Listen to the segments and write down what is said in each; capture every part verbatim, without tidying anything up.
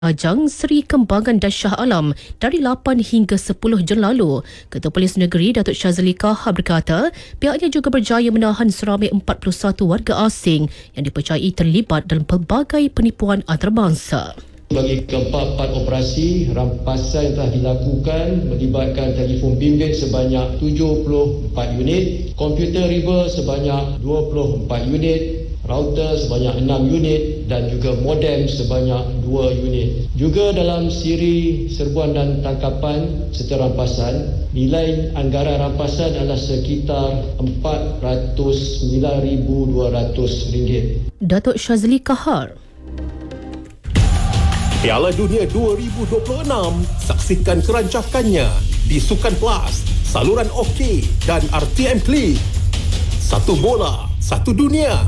Ajang Seri Kembangan dan Shah Alam dari lapan hingga sepuluh Jun lalu. Ketua Polis Negeri Datuk Shazali Kahar berkata pihaknya juga berjaya menahan seramai empat puluh satu warga asing yang dipercayai terlibat dalam pelbagai penipuan antarabangsa. Bagi keempat-empat operasi, rampasan yang telah dilakukan melibatkan telefon bimbit sebanyak tujuh puluh empat unit, komputer riba sebanyak dua puluh empat unit, router sebanyak enam unit dan juga modem sebanyak dua unit. Juga dalam siri serbuan dan tangkapan serta rampasan, nilai anggaran rampasan adalah sekitar empat ratus sembilan ribu dua ratus ringgit. Datuk Shazali Kahar. Piala Dunia dua ribu dua puluh enam, saksikan kerancakannya di Sukan Plus, saluran OK dan R T M Klik. Satu bola, satu dunia.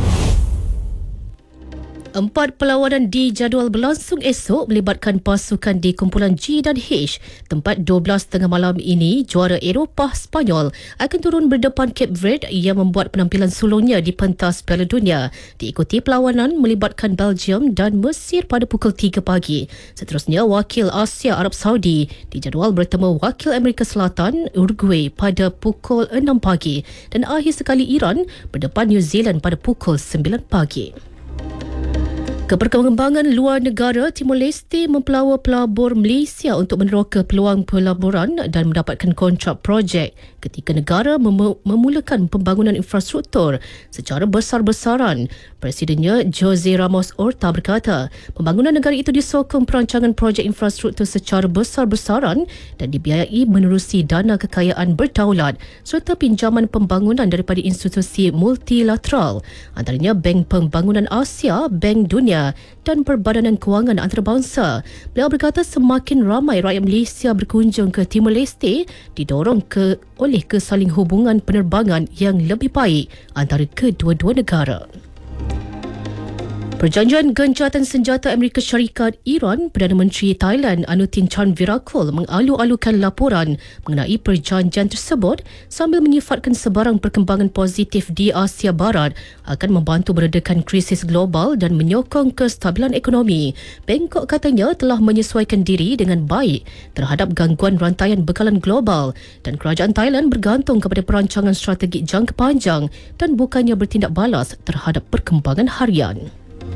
Empat perlawanan dijadual berlangsung esok melibatkan pasukan di kumpulan G dan H. Tempat dua belas tengah malam ini, juara Eropah Sepanyol akan turun berdepan Cape Verde yang membuat penampilan sulungnya di pentas Piala Dunia. Diikuti perlawanan melibatkan Belgium dan Mesir pada pukul tiga pagi. Seterusnya, wakil Asia Arab Saudi dijadual bertemu wakil Amerika Selatan Uruguay pada pukul enam pagi dan akhir sekali Iran berdepan New Zealand pada pukul sembilan pagi. Keperkembangan luar negara, Timor Leste mempelawa pelabur Malaysia untuk meneroka peluang pelaburan dan mendapatkan kontrak projek ketika negara mem- memulakan pembangunan infrastruktur secara besar-besaran. Presidennya Jose Ramos Horta berkata, pembangunan negara itu disokong perancangan projek infrastruktur secara besar-besaran dan dibiayai menerusi dana kekayaan berdaulat serta pinjaman pembangunan daripada institusi multilateral, antaranya Bank Pembangunan Asia, Bank Dunia dan Perbadanan Kewangan Antarabangsa. Beliau berkata semakin ramai rakyat Malaysia berkunjung ke Timor Leste didorong ke oleh kesaling hubungan penerbangan yang lebih baik antara kedua-dua negara. Perjanjian Gencatan Senjata Amerika Syarikat Iran, Perdana Menteri Thailand Anutin Charnvirakul mengalu-alukan laporan mengenai perjanjian tersebut sambil menyifatkan sebarang perkembangan positif di Asia Barat akan membantu meredakan krisis global dan menyokong kestabilan ekonomi. Bangkok katanya telah menyesuaikan diri dengan baik terhadap gangguan rantaian bekalan global dan kerajaan Thailand bergantung kepada perancangan strategik jangka panjang dan bukannya bertindak balas terhadap perkembangan harian.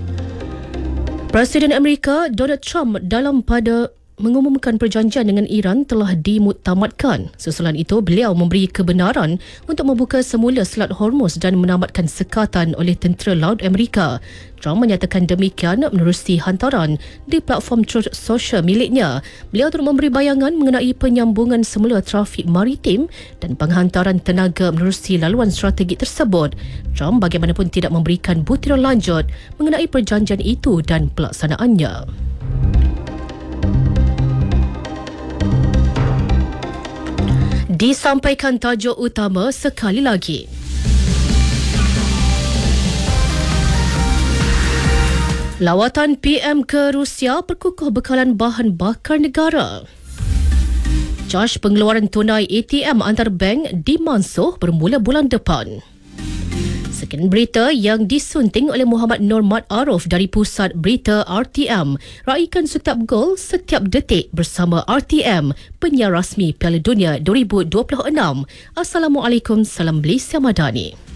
Presiden Amerika Donald Trump dalam pada mengumumkan perjanjian dengan Iran telah dimuktamadkan. Susulan itu, beliau memberi kebenaran untuk membuka semula Selat Hormuz dan menamatkan sekatan oleh tentera laut Amerika. Trump menyatakan demikian menerusi hantaran di platform Truth Social miliknya. Beliau turut memberi bayangan mengenai penyambungan semula trafik maritim dan penghantaran tenaga menerusi laluan strategik tersebut. Trump bagaimanapun tidak memberikan butiran lanjut mengenai perjanjian itu dan pelaksanaannya. Disampaikan tajuk utama sekali lagi. Lawatan P M ke Rusia perkukuh bekalan bahan bakar negara. Caj pengeluaran tunai A T M antar bank dimansuh bermula bulan depan. Sekian berita yang disunting oleh Muhammad Nur Mat Arif dari Pusat Berita R T M. Raikan setiap gol setiap detik bersama R T M, penyiar rasmi Piala Dunia dua ribu dua puluh enam. Assalamualaikum, salam Malaysia Madani.